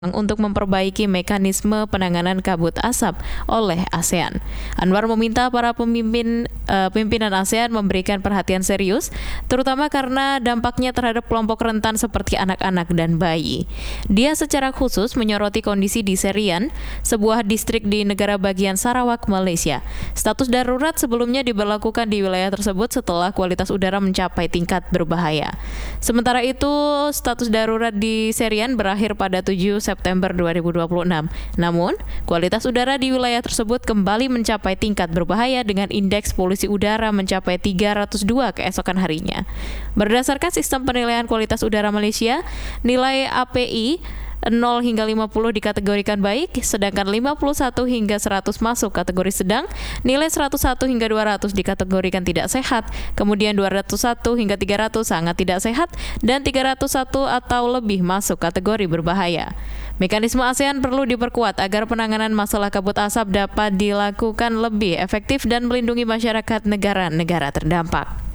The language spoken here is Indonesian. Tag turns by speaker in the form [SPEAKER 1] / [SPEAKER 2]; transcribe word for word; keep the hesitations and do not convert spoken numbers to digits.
[SPEAKER 1] untuk memperbaiki mekanisme penanganan kabut asap oleh ASEAN. Anwar meminta para pemimpin uh, pimpinan ASEAN memberikan perhatian serius, terutama karena dampaknya terhadap kelompok rentan seperti anak-anak dan bayi. Dia secara khusus menyoroti kondisi di Serian, sebuah distrik di negara bagian Sarawak, Malaysia. Status darurat sebelumnya diberlakukan di wilayah tersebut setelah kualitas udara mencapai tingkat berbahaya. Sementara itu, status darurat di Serian berakhir pada tujuh September dua ribu dua puluh enam. Namun, kualitas udara di wilayah tersebut kembali mencapai tingkat berbahaya dengan indeks polusi udara mencapai tiga ratus dua keesokan harinya. Berdasarkan sistem penilaian kualitas udara Malaysia, nilai A P I nol hingga lima puluh dikategorikan baik, sedangkan lima puluh satu hingga seratus masuk kategori sedang, nilai seratus satu hingga dua ratus dikategorikan tidak sehat, kemudian dua ratus satu hingga tiga ratus sangat tidak sehat, dan tiga ratus satu atau lebih masuk kategori berbahaya. Mekanisme ASEAN perlu diperkuat agar penanganan masalah kabut asap dapat dilakukan lebih efektif dan melindungi masyarakat negara-negara terdampak.